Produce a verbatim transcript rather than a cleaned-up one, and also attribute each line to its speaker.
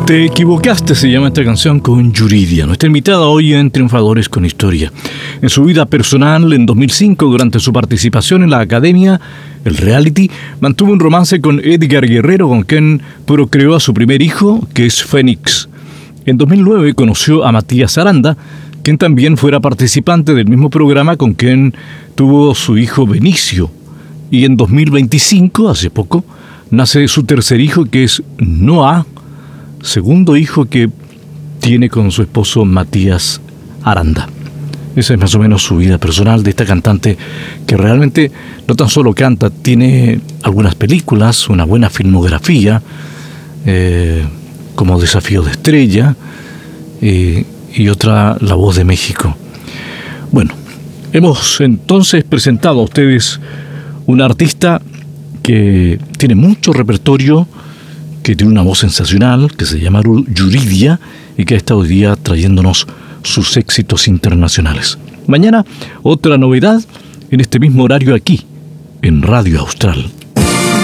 Speaker 1: Te equivocaste, se llama esta canción, con Yuridia, nuestra invitada hoy en Triunfadores con Historia. En su vida personal, en dos mil cinco, durante su participación en la Academia, el reality, mantuvo un romance con Edgar Guerrero, con quien procreó a su primer hijo, que es Fénix. En dos mil nueve conoció a Matías Aranda, quien también fuera participante del mismo programa, con quien tuvo su hijo Benicio. Y en dos mil veinticinco, hace poco, nace su tercer hijo, que es Noah, segundo hijo que tiene con su esposo Matías Aranda. Esa es más o menos su vida personal de esta cantante que realmente no tan solo canta, tiene algunas películas, una buena filmografía, eh, como Desafío de Estrella, eh, y otra, La Voz de México. Bueno, hemos entonces presentado a ustedes una artista que tiene mucho repertorio, que tiene una voz sensacional, que se llama Yuridia y que ha estado hoy día trayéndonos sus éxitos internacionales. Mañana, otra novedad en este mismo horario aquí, en Radio Austral.